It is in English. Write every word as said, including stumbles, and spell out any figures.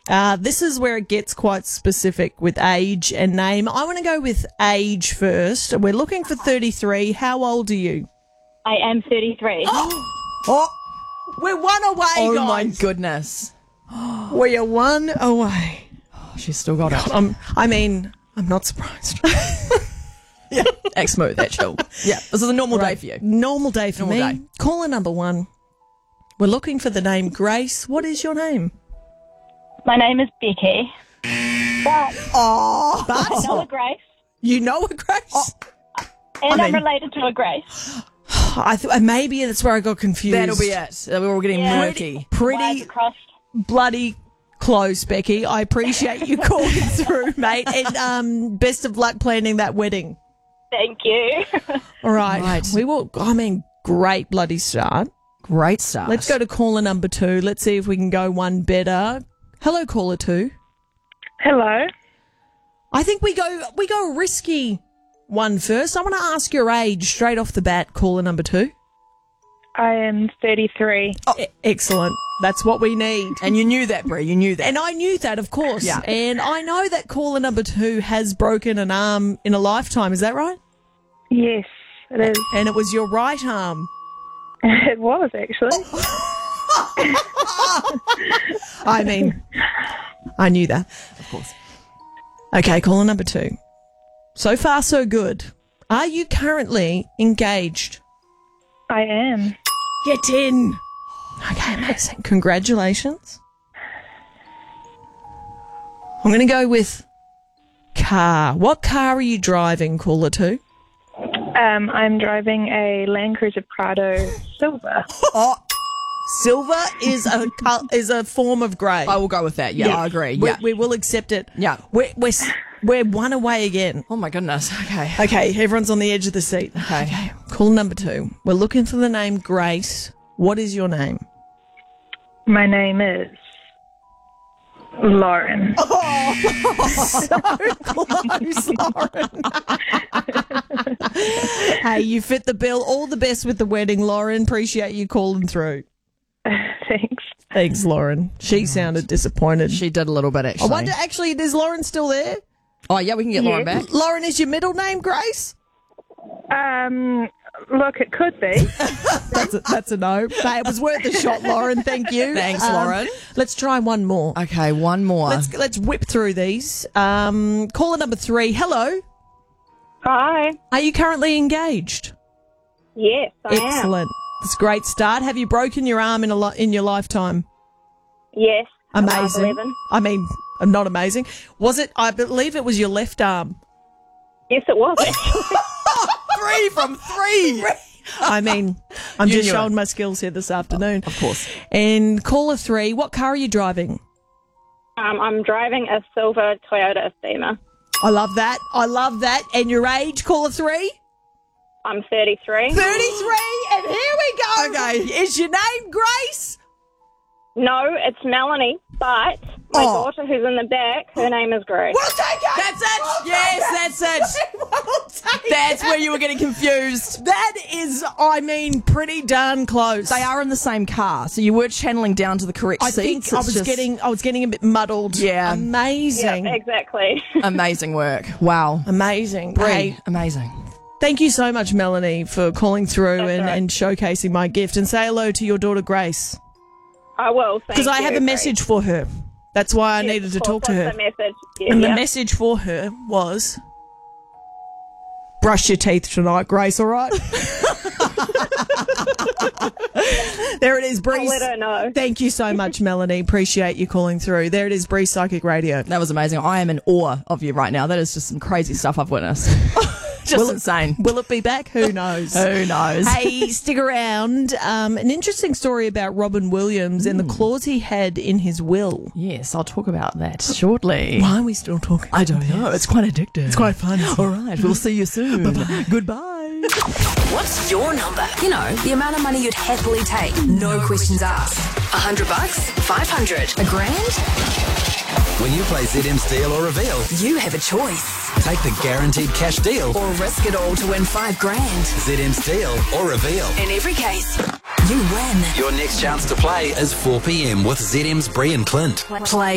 Uh, this is where it gets quite specific with age and name. I want to go with age first. We're looking for thirty-three. How old are you? I am thirty-three. Oh, we're one away, Oh, guys. my goodness. We are one away. She's still got it. Um, I mean, I'm not surprised. Yeah. Act smooth, act chill. Yeah, this is a normal day for you. Normal day for Normal me. day. Caller number one. We're looking for the name Grace. What is your name? My name is Becky. But Oh, I know a Grace, you know a Grace? and I I'm mean- related to a Grace. I th- maybe that's where I got confused. That'll be it. We're all getting Yeah. murky. Pretty Wires crossed. bloody close, Becky. I appreciate you calling through, mate. And um, best of luck planning that wedding. Thank you. All right. Right. We will, I mean, great bloody start. Great start. Let's go to caller number two. Let's see if we can go one better. Hello, caller two. Hello. I think we go we go risky one first. I want to ask your age straight off the bat, caller number two. I am thirty-three. E- excellent. That's what we need. And you knew that, Brie. You knew that. And I knew that, of course. Yeah. And I know that caller number two has broken an arm in a lifetime. Is that right? Yes, it is. And it was your right arm. It was, actually. I mean, I knew that. of course. Okay, caller number two. So far, so good. Are you currently engaged? I am. Get in. Okay, amazing. Congratulations. I'm going to go with car. What car are you driving, caller two? Um, I'm driving a Land Cruiser Prado Silver. Oh, silver is a col- is a form of grey. I will go with that. Yeah, I agree. We, Yeah. we will accept it. Yeah. We're, we're, s- we're one away again. Oh, my goodness. Okay. Okay, everyone's on the edge of the seat. Okay. Okay, call number two. We're looking for the name Grace. What is your name? My name is Lauren. So close, Lauren. Hey, you fit the bill. All the best with the wedding, Lauren. Appreciate you calling through. Thanks. Thanks, Lauren. She sounded disappointed. She did a little bit, I actually. wonder, actually, is Lauren still there? Oh, yeah, we can get Lauren Yes. back. Lauren, is your middle name Grace? Um, look, it could be. That's a, that's a no. But it was worth a shot, Lauren. Thank you. Thanks, Um, Lauren. Let's try one more. Okay, one more. Let's let's whip through these. Um, caller number three. Hello. Hi. Are you currently engaged? Yes, I am. Excellent. That's a great start. Have you broken your arm in a lo- in your lifetime? Yes. Amazing. I'm eleven. I mean, uh, not amazing. Was it? I believe it was your left arm. Yes, it was. three from three. I mean, I'm You just knew showing it. my skills here this afternoon. Of course. And caller three. What car are you driving? um, I'm driving a silver Toyota Steamer. I love that. I love that. And your age, caller three? I'm thirty-three. thirty-three. And here we go. Okay. Is your name Grace? No, it's Melanie, but my Oh. daughter who's in the back, her name is Grace. We'll take it. That's it. We'll Yes, take that's it. We'll take That's it. where you were getting confused. That is, I mean, pretty darn close. They are in the same car, so you were channeling down to the correct I think seats. I It's was just getting, I was getting a bit muddled. Yeah. Amazing. Yeah, exactly. amazing work. Wow. Amazing. Brie, Hey, amazing. thank you so much, Melanie, for calling through That's and, all right. and showcasing my gift. And say hello to your daughter, Grace. I will. Because I have a message for her. That's why I Yes, needed to of course, talk to her. what's the message? Yeah, And the yeah. message for her was, brush your teeth tonight, Grace, all right? There it is, Bree. I'll let her know. Thank you so much, Melanie. Appreciate you calling through. There it is, Bree Psychic Radio. That was amazing. I am in awe of you right now. That is just some crazy stuff I've witnessed. Just Will it- insane. Will it be back? Who knows? Who knows? Hey, stick around. Um, an interesting story about Robin Williams and the clause he had in his will. Yes, I'll talk about that shortly. Why are we still talking? I don't know. It's quite addictive. It's quite fun. All right. We'll see you soon. Bye-bye. Goodbye. What's your number? You know, the amount of money you'd happily take. No questions asked. A hundred bucks? Five hundred? A grand? When you play Z M's Deal or Reveal, You have a choice. take the guaranteed cash deal. Or risk it all to win five grand. Z M's Deal or Reveal. In every case, you win. Your next chance to play is four p.m. with Z M's Brie and Clint. Play